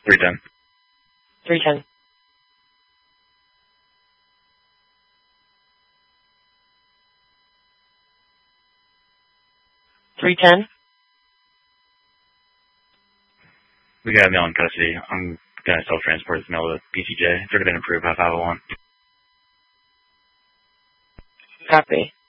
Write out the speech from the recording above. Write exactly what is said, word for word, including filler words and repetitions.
three ten. three ten. three ten. We got a mail in custody. I'm going to self-transport this mail to P C J. It's already been approved by five oh one. Copy.